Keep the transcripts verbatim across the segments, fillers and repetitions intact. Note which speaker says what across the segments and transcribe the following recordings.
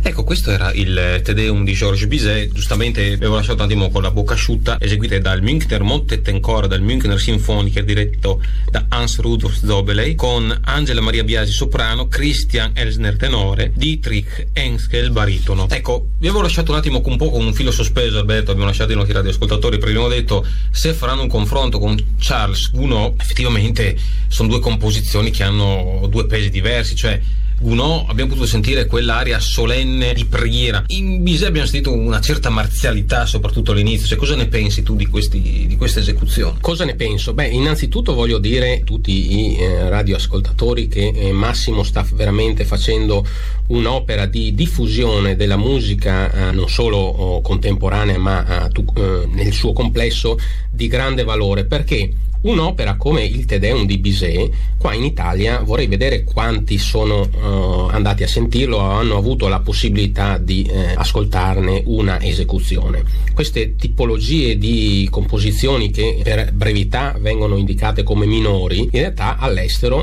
Speaker 1: Ecco, questo era il Te Deum di Georges Bizet. Giustamente avevo lasciato un attimo con la bocca asciutta, eseguite dal Münchner Montettenchor, dal Münchner Sinfonica, diretto da Hans Rudolf Zobeley, con Angela Maria Biasi soprano, Christian Elsner tenore, Dietrich Henschel baritono. Ecco, vi avevo lasciato un attimo un po' con un filo sospeso, Alberto, abbiamo lasciato i nostri radioascoltatori perché abbiamo detto se faranno un confronto con Charles Gounod. Effettivamente sono due composizioni che hanno due pesi diversi, cioè Gounod abbiamo potuto sentire quell'aria solenne di preghiera, in Bizet abbiamo sentito una certa marzialità, soprattutto all'inizio. Cioè, cosa ne pensi tu di questi di queste esecuzioni?
Speaker 2: Cosa ne penso? Beh, innanzitutto voglio dire a tutti i eh, radioascoltatori che eh, Massimo sta veramente facendo un'opera di diffusione della musica eh, non solo oh, contemporanea ma eh, tu, eh, nel suo complesso di grande valore, perché un'opera come il Te Deum di Bizet qua in Italia vorrei vedere quanti sono uh, andati a sentirlo o hanno avuto la possibilità di eh, ascoltarne una esecuzione. Queste tipologie di composizioni che per brevità vengono indicate come minori, in realtà all'estero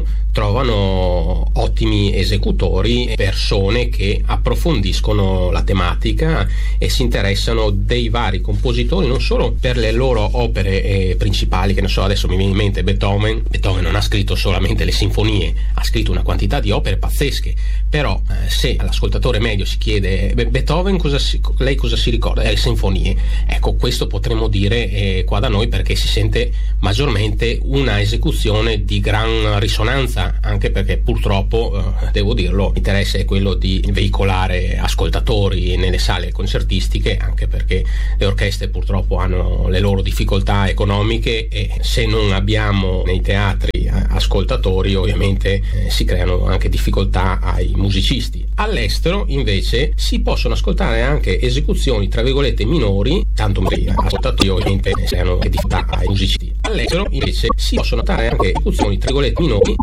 Speaker 2: trovano ottimi esecutori, persone che approfondiscono la tematica e si interessano dei vari compositori non solo per le loro opere eh, principali, che ne so, adesso mi viene in mente Beethoven. Beethoven non ha scritto solamente le sinfonie, ha scritto una quantità di opere pazzesche, però eh, se all'ascoltatore medio si chiede Beethoven cosa si, lei cosa si ricorda? Eh, le sinfonie. Ecco, questo potremmo dire eh, qua da noi, perché si sente maggiormente una esecuzione di gran risonanza, anche perché purtroppo eh, devo dirlo, l'interesse è quello di veicolare ascoltatori nelle sale concertistiche, anche perché le orchestre purtroppo hanno le loro difficoltà economiche e se non abbiamo nei teatri ascoltatori ovviamente eh, si creano anche difficoltà ai musicisti. All'estero invece si possono ascoltare anche esecuzioni tra virgolette minori, tanto magari ascoltatori ovviamente si creano anche difficoltà ai musicisti. All'estero invece si possono notare anche esecuzioni tra virgolette minori